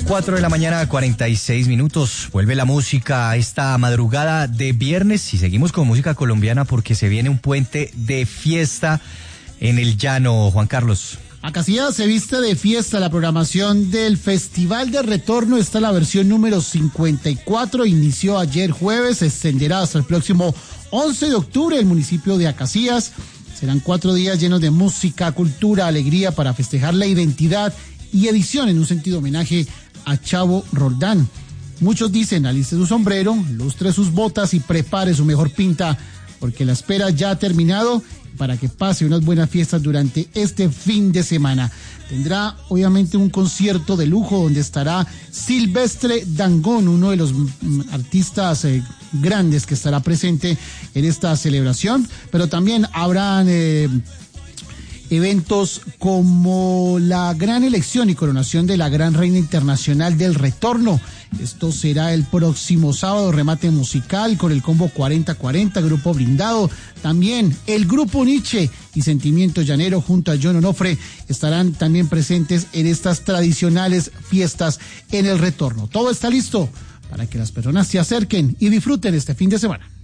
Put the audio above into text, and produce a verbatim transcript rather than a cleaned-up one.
cuatro de la mañana, cuarenta y seis minutos. Vuelve la música esta madrugada de viernes y seguimos con música colombiana porque se viene un puente de fiesta en el llano, Juan Carlos. Acacias se viste de fiesta. La programación del Festival de Retorno está en la versión número cincuenta y cuatro. Inició ayer jueves, se extenderá hasta el próximo once de octubre. El municipio de Acacias. Serán cuatro días llenos de música, cultura, alegría para festejar la identidad y edición en un sentido homenaje a Chavo Roldán. Muchos dicen, aliste su sombrero, lustre sus botas y prepare su mejor pinta, porque la espera ya ha terminado para que pase unas buenas fiestas durante este fin de semana. Tendrá obviamente un concierto de lujo donde estará Silvestre Dangond, uno de los artistas eh, grandes que estará presente en esta celebración, pero también habrán eh, eventos como la gran elección y coronación de la gran reina internacional del retorno. Esto será el próximo sábado, remate musical con el combo cuarenta cuarenta, grupo blindado. También el grupo Nietzsche y Sentimiento Llanero junto a John Onofre estarán también presentes en estas tradicionales fiestas en el retorno. Todo está listo para que las personas se acerquen y disfruten este fin de semana.